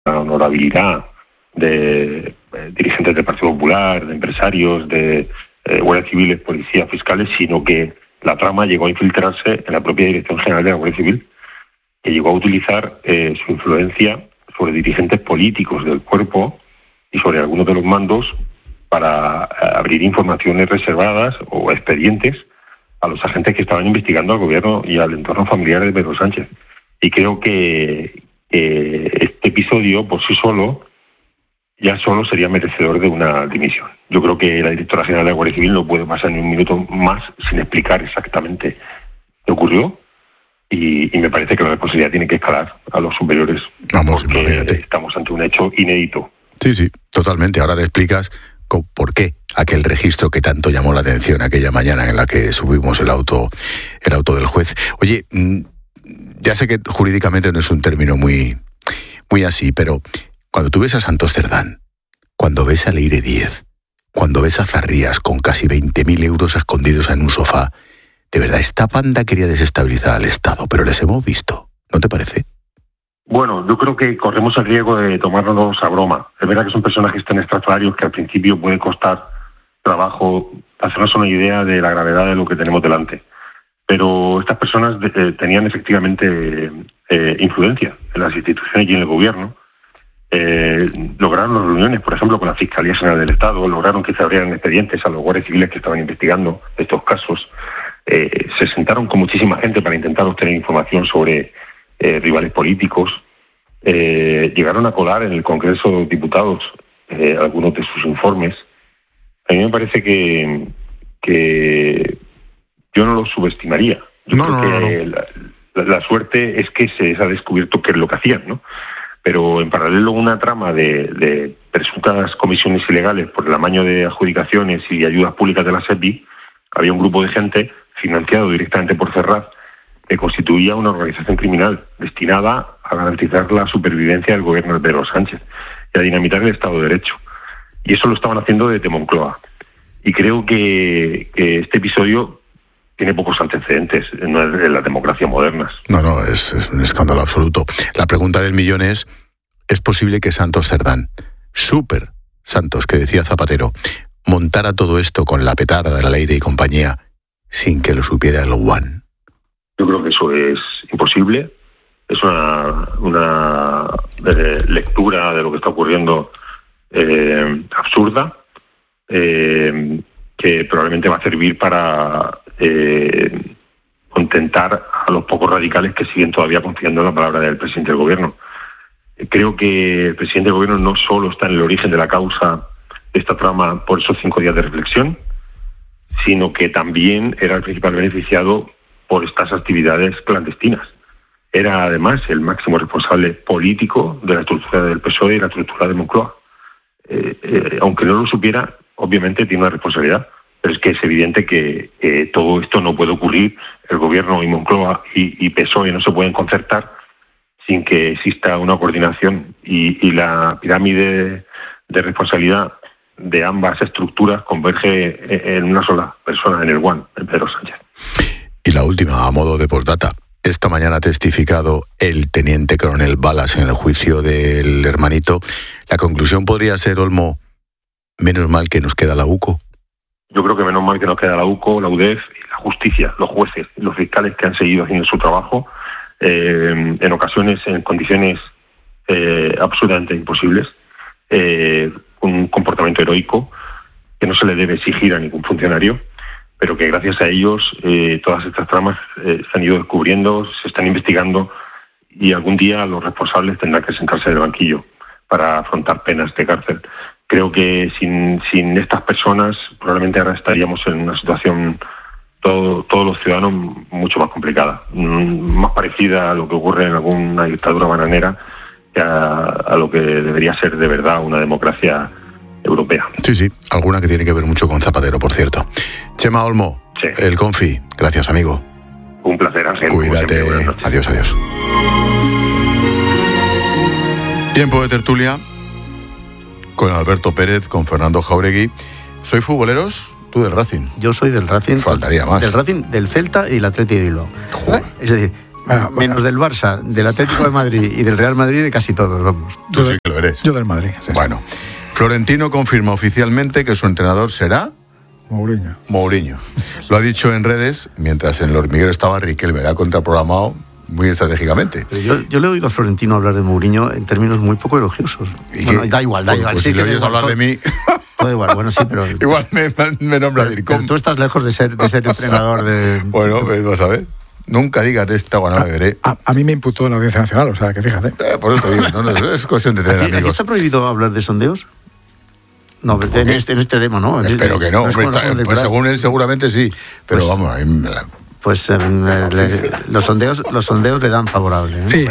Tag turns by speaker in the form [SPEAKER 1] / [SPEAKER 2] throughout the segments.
[SPEAKER 1] honorabilidad de dirigentes del Partido Popular, de empresarios, de guardias civiles, policías, fiscales, sino que la trama llegó a infiltrarse en la propia Dirección General de la Guardia Civil, que llegó a utilizar su influencia sobre dirigentes políticos del cuerpo y sobre algunos de los mandos para abrir informaciones reservadas o expedientes a los agentes que estaban investigando al gobierno y al entorno familiar de Pedro Sánchez. Y creo que este episodio por sí solo ya solo sería merecedor de una dimisión. Yo creo que la directora general de la Guardia Civil no puede pasar ni un minuto más sin explicar exactamente qué ocurrió, y me parece que la responsabilidad tiene que escalar a los superiores.
[SPEAKER 2] Vamos,
[SPEAKER 1] porque
[SPEAKER 2] imagínate.
[SPEAKER 1] Estamos ante un hecho inédito.
[SPEAKER 2] Sí, totalmente. Ahora te explicas por qué aquel registro que tanto llamó la atención aquella mañana en la que subimos el auto del juez. Oye, ya sé que jurídicamente no es un término muy así, pero cuando tú ves a Santos Cerdán, cuando ves a Leire Díez, cuando ves a Zarrías con casi 20.000 euros escondidos en un sofá, de verdad, esta banda quería desestabilizar al Estado, pero les hemos visto, ¿no te parece?
[SPEAKER 1] Bueno, yo creo que corremos el riesgo de tomárnoslos a broma. Es verdad que son personajes tan estrafalarios que al principio puede costar trabajo hacernos una idea de la gravedad de lo que tenemos delante. Pero estas personas tenían efectivamente influencia en las instituciones y en el gobierno. Lograron las reuniones, por ejemplo, con la Fiscalía General del Estado, lograron que se abrieran expedientes a los guardias civiles que estaban investigando estos casos. Se sentaron con muchísima gente para intentar obtener información sobre rivales políticos. Llegaron a colar en el Congreso de Diputados algunos de sus informes. A mí me parece que yo no lo subestimaría. Yo creo que la suerte es que se ha descubierto qué es lo que hacían, ¿no? Pero en paralelo una trama de presuntas comisiones ilegales por el amaño de adjudicaciones y ayudas públicas de la SEPI, había un grupo de gente financiado directamente por Ferraz que constituía una organización criminal destinada a garantizar la supervivencia del gobierno de Pedro Sánchez y a dinamitar el Estado de Derecho. Y eso lo estaban haciendo desde Moncloa. Y creo que este episodio tiene pocos antecedentes en la democracia modernas.
[SPEAKER 2] No, es un escándalo absoluto. La pregunta del millón es posible que Santos Cerdán, Super Santos, que decía Zapatero, montara todo esto con la petarda de la Leire y compañía sin que lo supiera el One?
[SPEAKER 1] Yo creo que eso es imposible. Es una lectura de lo que está ocurriendo absurda, que probablemente va a servir para contentar a los pocos radicales que siguen todavía confiando en la palabra del presidente del gobierno. Creo que el presidente del gobierno no solo está en el origen de la causa de esta trama por esos 5 días de reflexión, sino que también era el principal beneficiado por estas actividades clandestinas. Era además el máximo responsable político de la estructura del PSOE y la estructura de Moncloa. Aunque no lo supiera, obviamente tiene una responsabilidad, pero es que es evidente que todo esto no puede ocurrir. El gobierno y Moncloa y PSOE no se pueden concertar sin que exista una coordinación, y la pirámide de responsabilidad de ambas estructuras converge en una sola persona, en el One, en Pedro Sánchez.
[SPEAKER 2] Y la última, a modo de postdata. Esta mañana ha testificado el teniente coronel Balas en el juicio del hermanito. La conclusión podría ser, Olmo, menos mal que nos queda la UCO.
[SPEAKER 1] Yo creo que menos mal que nos queda la UCO, la UDEF, la justicia, los jueces, los fiscales que han seguido haciendo su trabajo, en ocasiones en condiciones absolutamente imposibles, un comportamiento heroico que no se le debe exigir a ningún funcionario, pero que gracias a ellos todas estas tramas se han ido descubriendo, se están investigando, y algún día los responsables tendrán que sentarse en el banquillo para afrontar penas de cárcel. Creo que sin estas personas probablemente ahora estaríamos en una situación, todos los ciudadanos, mucho más complicada, más parecida a lo que ocurre en alguna dictadura bananera que a lo que debería ser de verdad una democracia europea.
[SPEAKER 2] Sí, alguna que tiene que ver mucho con Zapatero, por cierto. Chema Olmo, sí. El Confi, gracias, amigo.
[SPEAKER 1] Un placer, Ángel.
[SPEAKER 2] Cuídate, adiós. Tiempo de tertulia con Alberto Pérez, con Fernando Jauregui. ¿Soy futboleros? Tú del Racing.
[SPEAKER 3] Yo soy del Racing.
[SPEAKER 2] Faltaría más.
[SPEAKER 3] Del Racing, del Celta y del Atleti de Bilbao.
[SPEAKER 2] Joder.
[SPEAKER 3] Es decir, Menos del Barça, del Atlético de Madrid y del Real Madrid, de casi todos, vamos.
[SPEAKER 2] Tú sí que lo eres.
[SPEAKER 4] Yo del Madrid. Sí,
[SPEAKER 2] bueno, Florentino confirma oficialmente que su entrenador será... Mourinho. Lo ha dicho en redes, mientras en el hormiguero estaba Riquelme, ha contraprogramado muy estratégicamente.
[SPEAKER 3] Pero yo le he oído a Florentino hablar de Mourinho en términos muy poco elogiosos.
[SPEAKER 2] Bueno,
[SPEAKER 3] da igual.
[SPEAKER 2] Pues
[SPEAKER 3] sí,
[SPEAKER 2] si le oyes hablar de mí...
[SPEAKER 3] Todo igual, bueno, sí, pero...
[SPEAKER 2] Igual me nombra DIRCOM.
[SPEAKER 3] Pero tú estás lejos de ser entrenador de...
[SPEAKER 2] Bueno, pues vas a ver. Nunca digas de esta agua no beberé.
[SPEAKER 4] A mí me imputó en la Audiencia Nacional, o sea, que fíjate.
[SPEAKER 2] Por eso te digo, no, es cuestión de tener amigos.
[SPEAKER 3] ¿Aquí está prohibido hablar de sondeos? No, en este tema, ¿no?
[SPEAKER 2] Espero que no. Pues según él seguramente sí. Pero pues, vamos,
[SPEAKER 3] pues los sondeos le dan favorable.
[SPEAKER 4] Sí.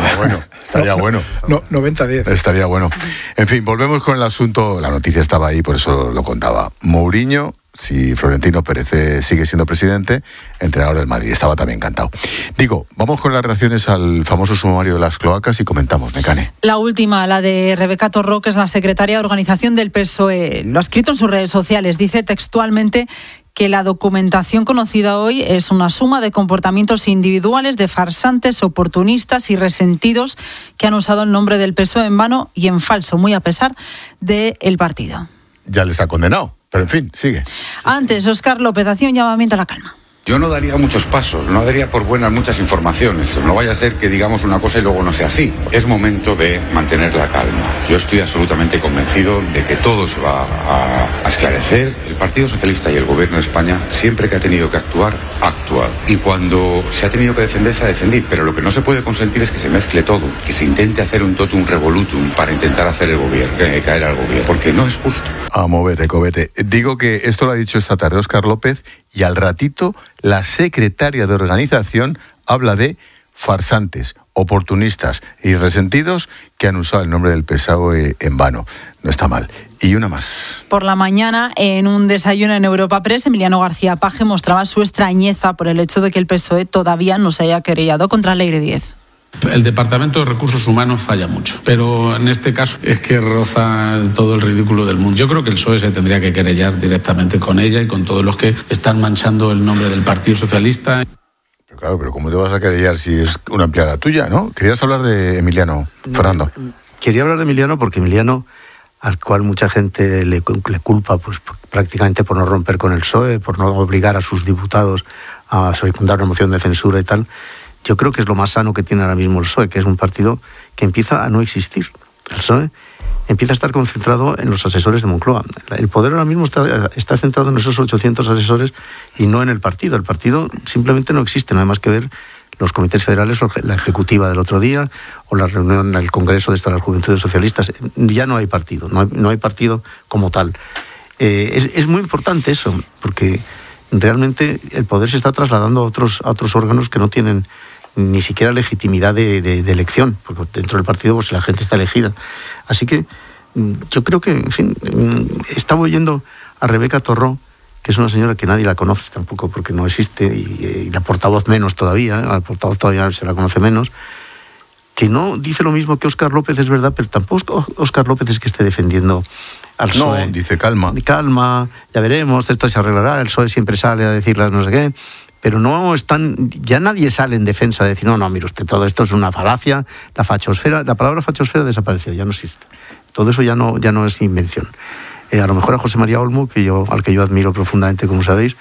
[SPEAKER 2] Estaría bueno.
[SPEAKER 4] 90-10.
[SPEAKER 2] Estaría bueno. En fin, volvemos con el asunto. La noticia estaba ahí, por eso lo contaba. Mourinho, si Florentino Pérez sigue siendo presidente, entrenador del Madrid. Estaba también encantado. Digo, vamos con las reacciones al famoso sumario de las cloacas y comentamos, Mecane.
[SPEAKER 5] La última, la de Rebeca Torró, que es la secretaria de organización del PSOE. Lo ha escrito en sus redes sociales. Dice textualmente que la documentación conocida hoy es una suma de comportamientos individuales de farsantes, oportunistas y resentidos que han usado el nombre del PSOE en vano y en falso, muy a pesar del partido.
[SPEAKER 2] Ya les ha condenado, pero en fin, sigue.
[SPEAKER 5] Antes, Óscar López hacía un llamamiento a la calma.
[SPEAKER 6] Yo no daría muchos pasos, no daría por buenas muchas informaciones. No vaya a ser que digamos una cosa y luego no sea así. Es momento de mantener la calma. Yo estoy absolutamente convencido de que todo se va a esclarecer. El Partido Socialista y el Gobierno de España, siempre que ha tenido que actuar, ha actuado. Y cuando se ha tenido que defender, se ha defendido. Pero lo que no se puede consentir es que se mezcle todo, que se intente hacer un totum revolutum para intentar hacer el gobierno, caer al gobierno, porque no es justo.
[SPEAKER 2] A movete, cobete. Digo que esto lo ha dicho esta tarde Óscar López y al ratito la secretaria de organización habla de farsantes, oportunistas y resentidos que han usado el nombre del PSOE en vano. No está mal. Y una más.
[SPEAKER 5] Por la mañana, en un desayuno en Europa Press, Emiliano García Paje mostraba su extrañeza por el hecho de que el PSOE todavía no se haya querellado contra Leire Díez.
[SPEAKER 7] El Departamento de Recursos Humanos falla mucho, pero en este caso es que roza todo el ridículo del mundo. Yo creo que el PSOE se tendría que querellar directamente con ella y con todos los que están manchando el nombre del Partido Socialista.
[SPEAKER 2] Pero claro, pero ¿cómo te vas a querellar si es una empleada tuya, no? ¿Querías hablar de Emiliano, Fernando?
[SPEAKER 3] Quería hablar de Emiliano porque Emiliano, al cual mucha gente le culpa pues prácticamente por no romper con el PSOE, por no obligar a sus diputados a secundar una moción de censura y tal. Yo creo que es lo más sano que tiene ahora mismo el PSOE, que es un partido que empieza a no existir. El PSOE empieza a estar concentrado en los asesores de Moncloa. El poder ahora mismo está centrado en esos 800 asesores y no en el partido. El partido simplemente no existe, no hay más que ver los comités federales o la ejecutiva del otro día o la reunión del Congreso de las Juventudes Socialistas. Ya no hay partido, no hay partido como tal. Es muy importante eso, porque realmente el poder se está trasladando a otros órganos que no tienen ni siquiera legitimidad de elección, porque dentro del partido pues la gente está elegida. Así que yo creo que, en fin, estaba oyendo a Rebeca Torró, que es una señora que nadie la conoce tampoco porque no existe, y la portavoz menos todavía, la portavoz todavía se la conoce menos, que no dice lo mismo que Óscar López, es verdad, pero tampoco Óscar López es que esté defendiendo al PSOE.
[SPEAKER 2] No, dice calma.
[SPEAKER 3] Calma, ya veremos, esto se arreglará, el PSOE siempre sale a decirlas no sé qué. Pero no están, ya nadie sale en defensa de decir, no, mire usted, todo esto es una falacia, la fachosfera, la palabra fachosfera desapareció, ya no existe. Todo eso ya no es invención. A lo mejor a José María Olmo, al que yo admiro profundamente, como sabéis,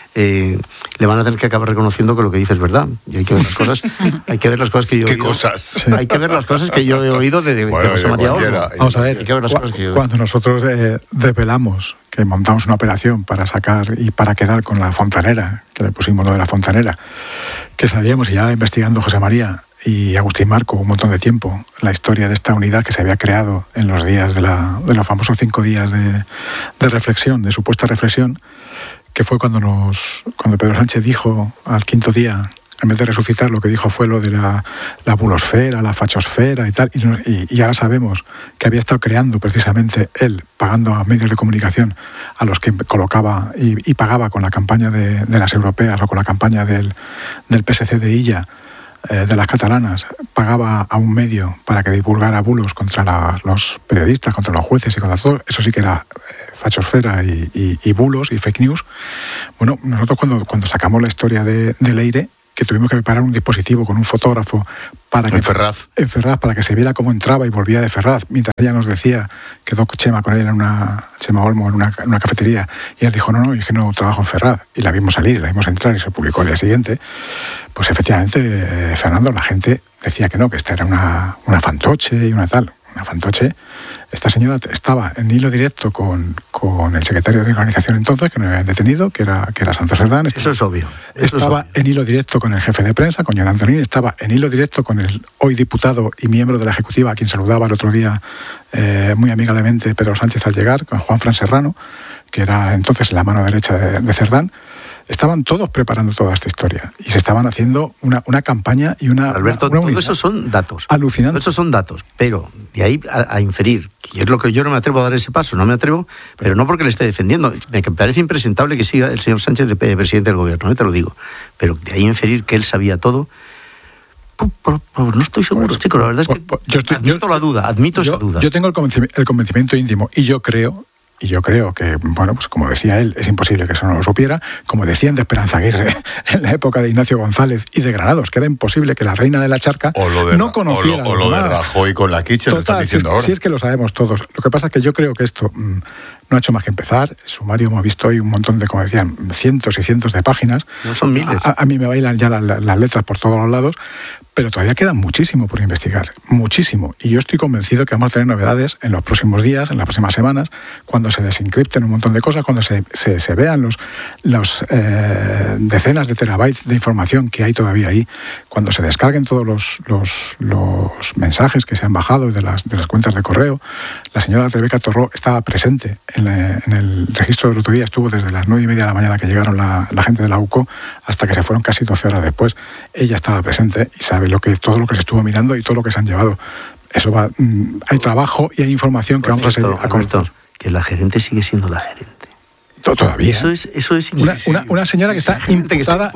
[SPEAKER 3] le van a tener que acabar reconociendo que lo que dice es verdad. Y hay que ver las cosas, que yo he oído.
[SPEAKER 2] ¿Qué cosas?
[SPEAKER 3] Hay que ver las cosas que yo he oído de José María Olmo.
[SPEAKER 4] Vamos a ver, cuando nosotros desvelamos que montamos una operación para sacar y para quedar con la fontanera, que le pusimos lo de la fontanera, que sabíamos ya investigando José María y Agustín Marco un montón de tiempo la historia de esta unidad que se había creado en los días de los famosos 5 días de reflexión, de supuesta reflexión, que fue cuando Pedro Sánchez dijo al 5.º día, en vez de resucitar, lo que dijo fue lo de la bulosfera, la fachosfera y tal, y ahora sabemos que había estado creando precisamente él, pagando a medios de comunicación a los que colocaba y pagaba con la campaña de las europeas o con la campaña del PSC de Illa, de las catalanas, pagaba a un medio para que divulgara bulos contra los periodistas, contra los jueces y contra todo. Eso sí que era fachosfera y bulos y fake news. Bueno, nosotros cuando sacamos la historia de Leire, que tuvimos que preparar un dispositivo con un fotógrafo para que,
[SPEAKER 2] en Ferraz,
[SPEAKER 4] para que se viera cómo entraba y volvía de Ferraz, mientras ella nos decía, quedó Chema con ella Chema Olmo en una cafetería, y él dijo, no, es que no trabajo en Ferraz, y la vimos salir, la vimos entrar y se publicó al día siguiente. Pues efectivamente, Fernando, la gente decía que no, que esta era una fantoche y una tal. Una fantoche. Esta señora estaba en hilo directo con el secretario de organización entonces, que no habían detenido, que era Santos Cerdán.
[SPEAKER 3] Eso es obvio.
[SPEAKER 4] Estaba en hilo directo con el jefe de prensa, con John Antonín, estaba en hilo directo con el hoy diputado y miembro de la Ejecutiva, a quien saludaba el otro día muy amigablemente Pedro Sánchez al llegar, con Juan Fran Serrano, que era entonces la mano derecha de Cerdán. Estaban todos preparando toda esta historia y se estaban haciendo una campaña y
[SPEAKER 3] Alberto, todo eso son datos.
[SPEAKER 4] Alucinante.
[SPEAKER 3] Todo eso son datos, pero de ahí a inferir, que es lo que yo no me atrevo a dar ese paso, no me atrevo, pero no porque le esté defendiendo. Me parece impresentable que siga el señor Sánchez de presidente del gobierno, te lo digo. Pero de ahí inferir que él sabía todo, no estoy seguro, chico. La verdad es que admito esa duda.
[SPEAKER 4] Yo tengo el convencimiento íntimo y yo creo que, bueno, pues como decía él, es imposible que eso no lo supiera, como decían de Esperanza Aguirre en la época de Ignacio González y de Granados, que era imposible que la reina de la Charca no conociera.
[SPEAKER 2] O lo de Rajoy con la quiche, lo están diciendo ahora.
[SPEAKER 4] Sí, es que lo sabemos todos. Lo que pasa es que yo creo que esto no ha hecho más que empezar. El sumario hemos visto hoy un montón de, como decían, cientos y cientos de páginas.
[SPEAKER 3] No son miles.
[SPEAKER 4] A mí me bailan ya las letras por todos los lados, pero todavía queda muchísimo por investigar, muchísimo. Y yo estoy convencido que vamos a tener novedades en los próximos días, en las próximas semanas, cuando se desencripten un montón de cosas, cuando se vean los decenas de terabytes de información que hay todavía ahí, cuando se descarguen todos los mensajes que se han bajado de las cuentas de correo. La señora Rebeca Torró estaba presente en el registro del otro día, estuvo desde las 9:30 de la mañana que llegaron la gente de la UCO hasta que se fueron casi 12 horas después. Ella estaba presente y sabe todo lo que se estuvo mirando y todo lo que se han llevado. Eso va, hay trabajo y hay información que vamos a seguir a conectar.
[SPEAKER 3] Que la gerente sigue siendo la gerente.
[SPEAKER 4] Todavía.
[SPEAKER 3] Eso es
[SPEAKER 4] una señora que está imputada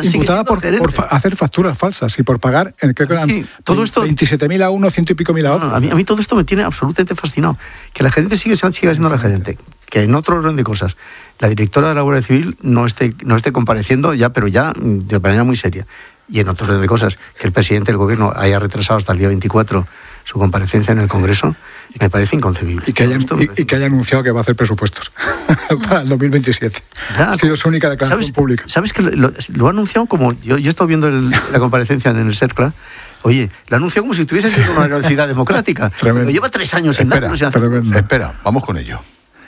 [SPEAKER 4] por hacer facturas falsas y por pagar, creo que eran todo esto, 27.000 a uno, 100 y pico mil a otro.
[SPEAKER 3] A mí todo esto me tiene absolutamente fascinado. Que la gerente siga siendo la gerente. Que en otro orden de cosas, la directora de la Guardia Civil no esté compareciendo ya, pero ya de manera muy seria. Y en otro orden de cosas, que el presidente del gobierno haya retrasado hasta el día 24 su comparecencia en el Congreso, me parece inconcebible.
[SPEAKER 4] Y que haya anunciado que va a hacer presupuestos para el 2027. Ha sido su única declaración pública.
[SPEAKER 3] ¿Sabes que lo ha anunciado como... Yo he estado viendo la comparecencia en el CERCLA. Oye, lo ha anunciado como si estuviese siendo una velocidad democrática. Lo lleva 3 años sin darlo.
[SPEAKER 2] Espera, vamos con ello.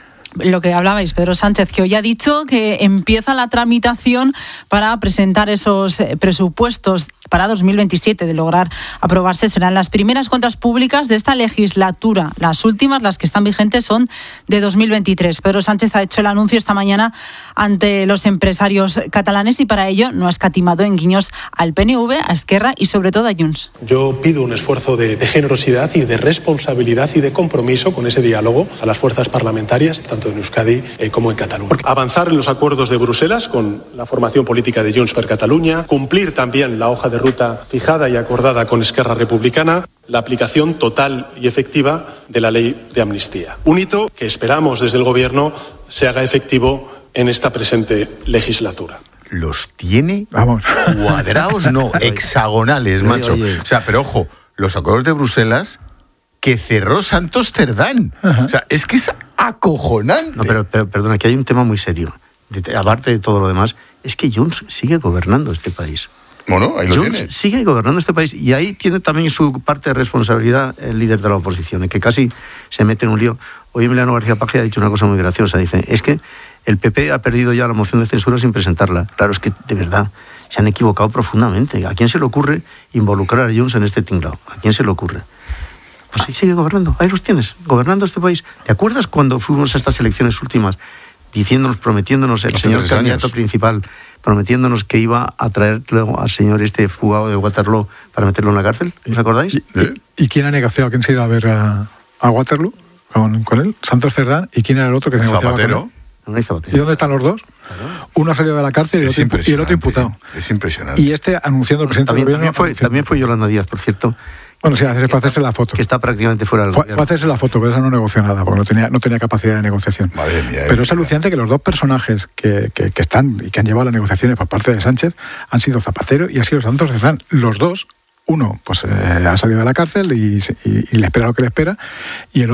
[SPEAKER 5] Lo que hablabais, Pedro Sánchez, que hoy ha dicho que empieza la tramitación para presentar esos presupuestos para 2027. De lograr aprobarse, serán las primeras cuentas públicas de esta legislatura. Las últimas, las que están vigentes, son de 2023. Pedro Sánchez ha hecho el anuncio esta mañana ante los empresarios catalanes y para ello no ha escatimado en guiños al PNV, a Esquerra y sobre todo a Junts.
[SPEAKER 8] Yo pido un esfuerzo de generosidad y de responsabilidad y de compromiso con ese diálogo a las fuerzas parlamentarias, tanto en Euskadi como en Cataluña. Avanzar en los acuerdos de Bruselas con la formación política de Junts per Catalunya, cumplir también la hoja de ruta fijada y acordada con Esquerra Republicana, la aplicación total y efectiva de la ley de amnistía. Un hito que esperamos desde el Gobierno se haga efectivo en esta presente legislatura.
[SPEAKER 2] Los tiene cuadrados, no, hexagonales, macho. Oye. O sea, pero ojo, los acuerdos de Bruselas que cerró Santos Cerdán. O sea, es que es acojonante.
[SPEAKER 3] No, pero perdona, que hay un tema muy serio. Aparte de todo lo demás, es que Junts sigue gobernando este país.
[SPEAKER 2] Bueno, ahí lo
[SPEAKER 3] Junts
[SPEAKER 2] tiene.
[SPEAKER 3] Sigue gobernando este país y ahí tiene también su parte de responsabilidad el líder de la oposición, en que casi se mete en un lío. Hoy Emiliano García Paje ha dicho una cosa muy graciosa. Dice, es que el PP ha perdido ya la moción de censura sin presentarla. Claro, es que de verdad se han equivocado profundamente. ¿A quién se le ocurre involucrar a Junts en este tinglao? ¿A quién se le ocurre? Pues ahí sigue gobernando, ahí los tienes, gobernando este país. ¿Te acuerdas cuando fuimos a estas elecciones últimas prometiéndonos el señor candidato principal, prometiéndonos que iba a traer luego al señor fugado de Waterloo para meterlo en la cárcel? ¿Os acordáis?
[SPEAKER 4] ¿Y quién ha negociado? ¿Quién se ha ido a ver a Waterloo con él? Santos Cerdán. ¿Y quién era el otro que se negociaba con él?
[SPEAKER 3] No hay Zapatero.
[SPEAKER 4] ¿Y dónde están los dos? Claro. Uno ha salido de la cárcel y el otro imputado.
[SPEAKER 2] Es impresionante.
[SPEAKER 4] Y anunciando el presidente del gobierno...
[SPEAKER 3] También fue Yolanda Díaz, por cierto,
[SPEAKER 4] Bueno, sí, fue hacerse la foto.
[SPEAKER 3] Que está prácticamente fuera del gobierno.
[SPEAKER 4] Fue hacerse la foto, pero esa no negoció nada, porque no tenía capacidad de negociación.
[SPEAKER 2] Madre mía,
[SPEAKER 4] pero es alucinante que los dos personajes que están y que han llevado las negociaciones por parte de Sánchez han sido Zapatero y ha sido Santos Cerdán. Los dos, uno pues ha salido de la cárcel y le espera lo que le espera, y el